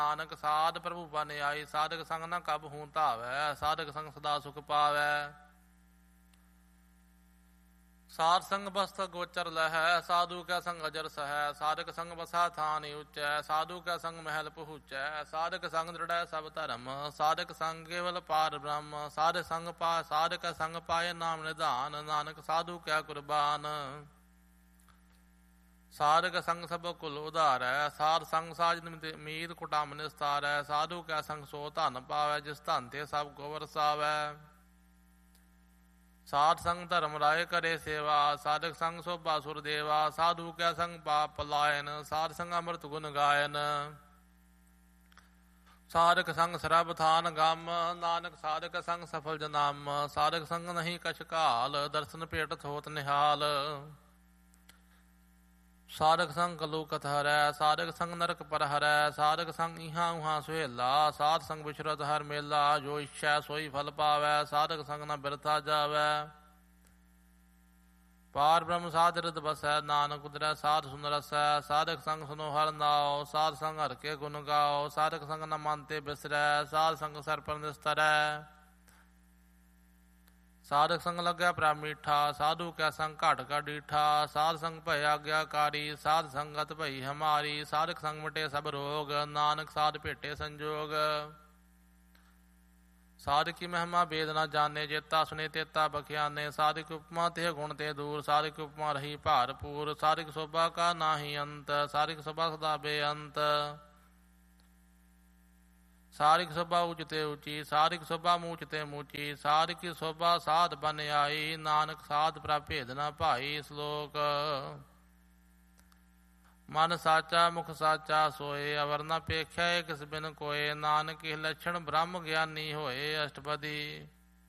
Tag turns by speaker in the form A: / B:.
A: ਨਾਨਕ ਸਾਧ ਪ੍ਰਭੂ ਬਨ ਆਈ। ਸਾਧਕ ਸੰਗ ਨਾ ਕਬ ਹੂੰ ਧਾਵੈ, ਸਾਧਕ ਸੰਗ ਸਦਾ ਸੁਖ ਪਾਵੈ। ਸਾਧ ਸੰਗ ਬਸਤ ਗੋਚਰ ਲਹੈ, ਸਾਧੂ ਕੈ ਸੰਗ ਅਜਰ ਸਹੈ। ਸਾਧਕ ਸੰਗ ਬਸਾ ਥਾਨ ਉੱਚੈ, ਸਾਧੂ ਕੈ ਸੰਗ ਮਹਿਲ ਪਹੁੰਚੈ। ਸਾਧਕ ਸੰਗ ਦ੍ਰਿੜੈ ਸਭ ਧਰਮ, ਸਾਧਕ ਸੰਗ ਕੇਵਲ ਪਾਰ ਬ੍ਰਹਮ। ਸਾਧਕ ਸੰਗ ਪਾਏ ਨਾਮ ਨਿਧਾਨ, ਨਾਨਕ ਸਾਧੂ ਕੈ ਕੁਰਬਾਨ। ਸਾਧਕ ਸੰਗ ਸਭ ਕੁਲ ਉਧਾਰੈ, ਸਾਧ ਸੰਗ ਸਾਜ ਮੀਤ ਕੁਟਾਮ ਨਿਸਤਾਰੈ। ਸਾਧੂ ਕੈ ਸੰਗ ਸੋ ਧਨ ਪਾਵੈ, ਜਿਸ ਧਨ ਤੇ ਸਭ ਕੋ ਵਰਸਾਵੈ। ਸਾਧ ਸੰਗ ਧਰਮ ਰਾਏ ਕਰੇ ਸੇਵਾ, ਸਾਧਕ ਸੰਗ ਸੋਭਾ ਸੁਰ ਦੇਵਾ। ਸਾਧੂ ਕੈ ਸੰਗ ਪਾਪ ਪਲਾਇਨ, ਸਾਧ ਸੰਗ ਅੰਮ੍ਰਿਤ ਗੁਣ ਗਾਇਨ। ਸਾਧਕ ਸੰਗ ਸਰਬ ਥਾਨ ਗਮ, ਨਾਨਕ ਸਾਧਕ ਸੰਗ ਸਫਲ ਜਨਮ। ਸਾਧਕ ਸੰਗ ਨਹੀਂ ਕਛ ਕਾਲ, ਦਰਸ਼ਨ ਭੇਟ ਹੋਤ ਨਿਹਾਲ। ਸਾਧਕ ਸੰਗ ਕਲੂਕਤ ਹਰੈ, ਸਾਧਕ ਸੰਗ ਨਰਕ ਪਰ ਹਰੈ। ਸਾਧਕ ਸੰਗ ਇਹਾਂ ਉਹਾਂ ਸੁਹੇਲਾ, ਸਾਧ ਸੰਗ ਵਿਚਰਤ ਹਰ ਮੇਲਾ। ਜੋ ਇੱਛੈ ਸੋਈ ਫਲ ਪਾਵੈ, ਸਾਧਕ ਸੰਗ ਨਾ ਬਿਰਥਾ ਜਾਵੈ। ਪਾਰ ਬ੍ਰਹਮ ਸਾਧ ਰਿਤ ਬਸੈ, ਨਾਨਕ ਉਦਰੈ ਸਾਧ ਸੁਨ ਰਸੈ। ਸਾਧਕ ਸੰਗ ਸੁਨੋ ਹਰ ਨਾਉ, ਸਾਧ ਸੰਗ ਹਰ ਕੇ ਗੁਣ ਗਾਓ। ਸਾਧਕ ਸੰਗ ਨਾ ਮਨ ਤੇ ਬਿਸਰੈ, ਸਾਧ ਸੰਗ ਸਰ ਪਰ ਨਿਸਤਰੈ। ਸਾਧਕ ਸੰਗ ਲੱਗਿਆ ਪ੍ਰਭ ਮੀਠਾ, ਸਾਧੂ ਕੈ ਸੰਗ ਘਟ ਕਾ ਡੀਠਾ। ਸਾਧ ਸੰਗ ਭਇ ਆਗਿਆਕਾਰੀ, ਸਾਧ ਸੰਗਤ ਭਈ ਹਮਾਰੀ। ਸਾਧਕ ਸੰਗ ਮਿਟੇ ਸਭ ਰੋਗ, ਨਾਨਕ ਸਾਧ ਭੇਟੇ ਸੰਜੋਗ। ਸਾਧਕ ਕੀ ਮਹਿਮਾ ਵੇਦ ਨਾ ਜਾਣੇ, ਚੇਤਾ ਸੁਨੇ ਤੇਤਾ ਬਖਿਆਨੇ। ਸਾਧਕ ਉਪਮਾ ਤੇ ਗੁਣ ਤੇ ਦੂਰ, ਸਾਧਕ ਉਪਮਾ ਰਹੀ ਭਾਰਪੂਰ। ਸਾਧਕ ਸੋਭਾ ਕਾ ਨਾਹੀ ਅੰਤ, ਸਾਧਕ ਸੋਭਾ ਸਦਾ ਬੇਅੰਤ। ਸਾਰਿਕ ਸੋਭਾ ਉੱਚ ਤੇ ਉੱਚੀ, ਸਾਰਿਕ ਸੋਭਾ ਮੂਚ ਤੇ ਮੂਚੀ। ਸਾਰਿਕ ਸੋਭਾ ਸਾਧ ਬਨ ਆਈ, ਨਾਨਕ ਸਾਧ ਪ੍ਰਭ ਭੇਦ ਨਾ ਭਾਈ। ਸ਼ਲੋਕ ਮਨ ਸਾਚਾ ਮੁਖ ਸਾਚਾ ਸੋਏ, ਅਵਰ ਨਾ ਪੇਖਿਆ ਕਿਸ ਬਿਨ ਕੋਏ। ਨਾਨਕ ਇਹ ਲੱਛਣ ਬ੍ਰਹਮ ਗਿਆਨੀ ਹੋਏ। ਅਸ਼ਟਪਦੀ।